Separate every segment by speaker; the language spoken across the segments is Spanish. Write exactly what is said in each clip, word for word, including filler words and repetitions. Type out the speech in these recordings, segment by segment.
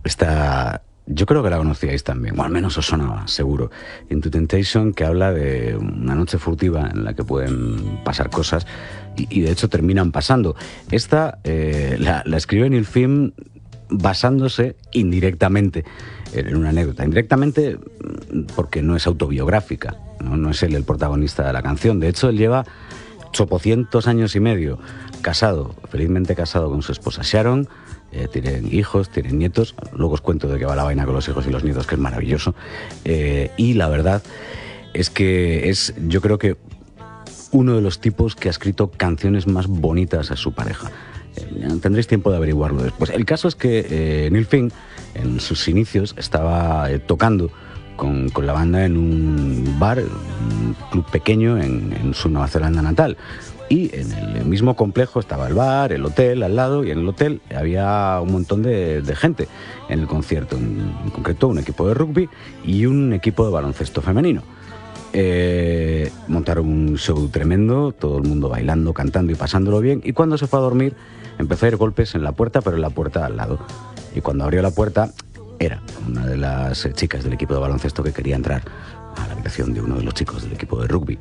Speaker 1: Esta, yo creo que la conocíais también, o al menos os sonaba, seguro. Into Temptation, que habla de una noche furtiva en la que pueden pasar cosas y, y de hecho terminan pasando. Esta eh, la, la escribe Neil Finn basándose indirectamente en una anécdota. Indirectamente porque no es autobiográfica, no, no es él el protagonista de la canción. De hecho, él lleva ochocientos años y medio casado, felizmente casado con su esposa Sharon. Eh, tienen hijos, tienen nietos. Luego os cuento de qué va la vaina con los hijos y los nietos, que es maravilloso. Eh, y la verdad es que es, yo creo que uno de los tipos que ha escrito canciones más bonitas a su pareja. Eh, tendréis tiempo de averiguarlo después. El caso es que eh, Neil Finn, en sus inicios, estaba eh, tocando con, con la banda en un bar, un club pequeño en, en su Nueva Zelanda natal. Y en el mismo complejo estaba el bar, el hotel al lado, y en el hotel había un montón de, de gente en el concierto, en, en concreto un equipo de rugby y un equipo de baloncesto femenino. Eh, montaron un show tremendo, todo el mundo bailando, cantando y pasándolo bien, y cuando se fue a dormir empezó a ir golpes en la puerta, pero en la puerta al lado. Y cuando abrió la puerta era una de las chicas del equipo de baloncesto que quería entrar a la habitación de uno de los chicos del equipo de rugby.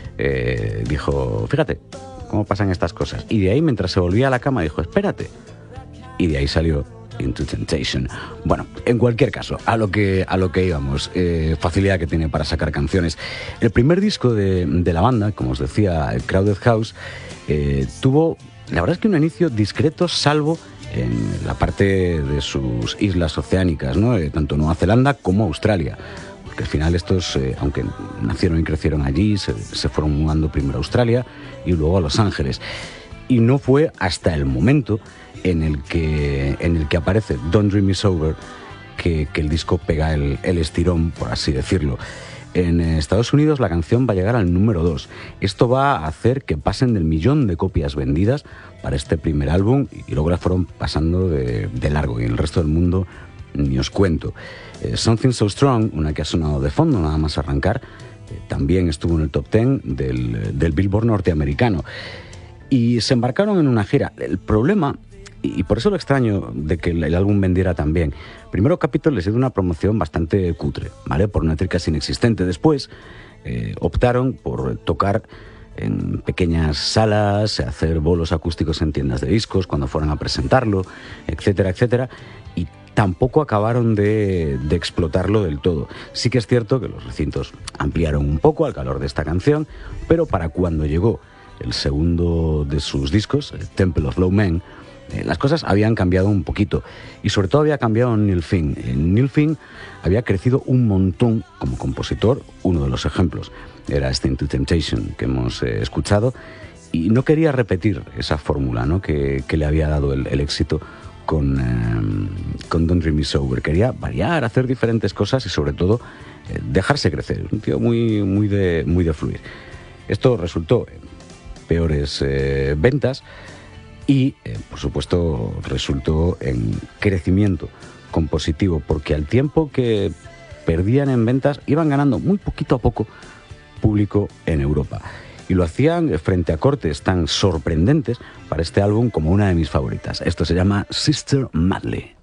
Speaker 1: Eh, dijo, fíjate cómo pasan estas cosas. Y de ahí, mientras se volvía a la cama, dijo, espérate. Y de ahí salió Into Temptation. Bueno, en cualquier caso, a lo que, a lo que íbamos, eh, facilidad que tiene para sacar canciones. El primer disco de, de la banda, como os decía, Crowded House, eh, tuvo, la verdad es que un inicio discreto, salvo en la parte de sus islas oceánicas, ¿no? Eh, tanto Nueva Zelanda como Australia. Al final estos, eh, aunque nacieron y crecieron allí, se, se fueron mudando primero a Australia y luego a Los Ángeles. Y no fue hasta el momento en el que, en el que aparece Don't Dream Me Sober que, que el disco pega el, el estirón, por así decirlo. En Estados Unidos la canción va a llegar al número dos. Esto va a hacer que pasen del millón de copias vendidas para este primer álbum y luego las fueron pasando de, de largo, y en el resto del mundo ni os cuento. Eh, Something So Strong, una que ha sonado de fondo nada más arrancar, eh, también estuvo en el top ten del, del Billboard norteamericano. Y se embarcaron en una gira. El problema, y por eso lo extraño de que el, el álbum vendiera tan bien, primero Capitol les dio una promoción bastante cutre, ¿vale? Por una métricas inexistente. Después eh, optaron por tocar en pequeñas salas, hacer bolos acústicos en tiendas de discos cuando fueran a presentarlo, etcétera, etcétera, y tampoco acabaron de, de explotarlo del todo. Sí que es cierto que los recintos ampliaron un poco al calor de esta canción, pero para cuando llegó el segundo de sus discos, Temple of Low Men, eh, las cosas habían cambiado un poquito, y sobre todo había cambiado Neil Finn. Eh, Neil Finn había crecido un montón como compositor. Uno de los ejemplos era este Into Temptation que hemos eh, escuchado, y no quería repetir esa fórmula, ¿no? que, que le había dado el, el éxito con, eh, con Don't Dream Me Sober. Quería variar, hacer diferentes cosas y sobre todo eh, dejarse crecer. Un tío muy, muy, de, muy de fluir. Esto resultó en peores eh, ventas y, eh, por supuesto, resultó en crecimiento compositivo, porque al tiempo que perdían en ventas, iban ganando muy poquito a poco público en Europa. Y lo hacían frente a cortes tan sorprendentes para este álbum como una de mis favoritas. Esto se llama Sister Madly.